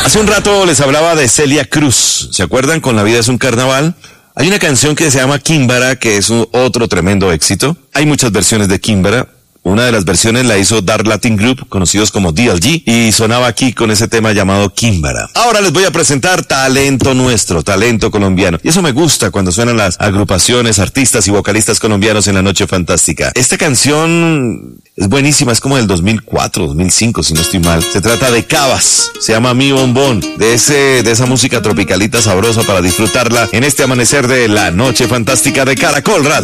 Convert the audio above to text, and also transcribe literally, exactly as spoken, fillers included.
Hace un rato les hablaba de Celia Cruz. ¿Se acuerdan? Con La vida es un carnaval. Hay una canción que se llama Kimbara, que es un otro tremendo éxito. Hay muchas versiones de Kimbara. Una de las versiones la hizo Dark Latin Group, conocidos como D L G, y sonaba aquí con ese tema llamado Kimbara. Ahora les voy a presentar talento nuestro, talento colombiano. Y eso me gusta cuando suenan las agrupaciones, artistas y vocalistas colombianos en la Noche Fantástica. Esta canción es buenísima, es como del dos mil cuatro, dos mil cinco, si no estoy mal. Se trata de Cabas, se llama Mi Bombón, de ese, de esa música tropicalita sabrosa para disfrutarla en este amanecer de la Noche Fantástica de Caracol Radio.